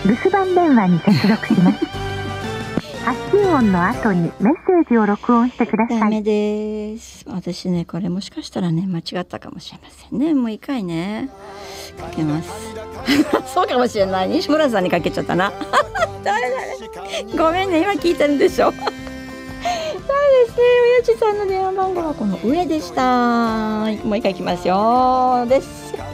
留守番電話に接続します発信音の後にメッセージを録音してください。 ダメです。私ね、これもしかしたらね、間違ったかもしれませんね。もう一回ね、かけます。そうかもしれない。西村さんにかけちゃったな。誰ごめんね、今聞いてるんでしょ。そうですね、親父さんの電話番号はこの上でした。もう一回いきますよ。です。